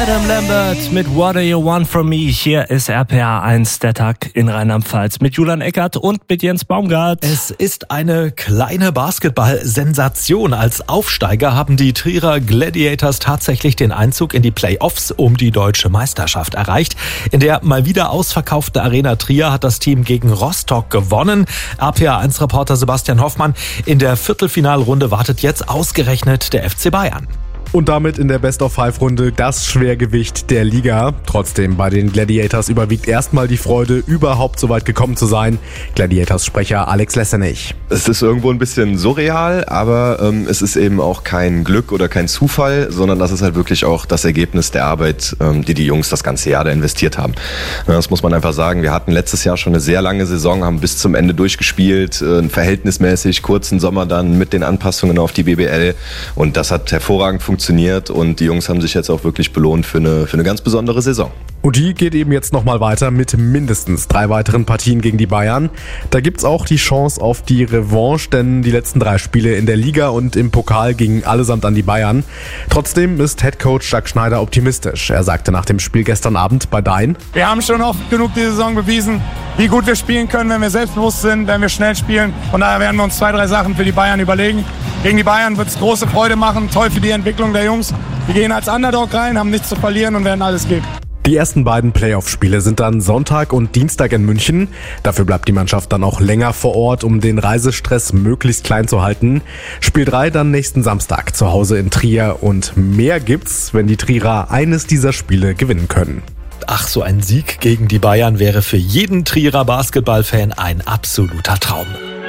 Adam Lambert mit What Do You Want From Me? Hier ist RPA 1, der Tag in Rheinland-Pfalz mit Julian Eckert und mit Jens Baumgart. Es ist eine kleine Basketball-Sensation. Als Aufsteiger haben die Trierer Gladiators tatsächlich den Einzug in die Playoffs um die deutsche Meisterschaft erreicht. In der mal wieder ausverkauften Arena Trier hat das Team gegen Rostock gewonnen. RPA 1-Reporter Sebastian Hoffmann, in der Viertelfinalrunde wartet jetzt ausgerechnet der FC Bayern. Und damit in der Best-of-5-Runde das Schwergewicht der Liga. Trotzdem, bei den Gladiators überwiegt erstmal die Freude, überhaupt so weit gekommen zu sein. Gladiators-Sprecher Alex Lessenich. Es ist irgendwo ein bisschen surreal, aber es ist eben auch kein Glück oder kein Zufall, sondern das ist halt wirklich auch das Ergebnis der Arbeit, die Jungs das ganze Jahr da investiert haben. Das muss man einfach sagen. Wir hatten letztes Jahr schon eine sehr lange Saison, haben bis zum Ende durchgespielt, einen verhältnismäßig kurzen Sommer dann mit den Anpassungen auf die BBL, und das hat hervorragend funktioniert, und die Jungs haben sich jetzt auch wirklich belohnt für eine ganz besondere Saison. Und die geht eben jetzt nochmal weiter mit mindestens 3 weiteren Partien gegen die Bayern. Da gibt's auch die Chance auf die Revanche, denn die letzten 3 Spiele in der Liga und im Pokal gingen allesamt an die Bayern. Trotzdem ist Headcoach Jack Schneider optimistisch. Er sagte nach dem Spiel gestern Abend bei Dein: Wir haben schon oft genug die Saison bewiesen, wie gut wir spielen können, wenn wir selbstbewusst sind, wenn wir schnell spielen. Von daher werden wir uns 2, 3 Sachen für die Bayern überlegen. Gegen die Bayern wird es große Freude machen, toll für die Entwicklung der Jungs. Wir gehen als Underdog rein, haben nichts zu verlieren und werden alles geben. Die ersten beiden Playoff-Spiele sind dann Sonntag und Dienstag in München. Dafür bleibt die Mannschaft dann auch länger vor Ort, um den Reisestress möglichst klein zu halten. Spiel 3 dann nächsten Samstag zu Hause in Trier, und mehr gibt's, wenn die Trierer eines dieser Spiele gewinnen können. Ach, so ein Sieg gegen die Bayern wäre für jeden Trierer Basketballfan ein absoluter Traum.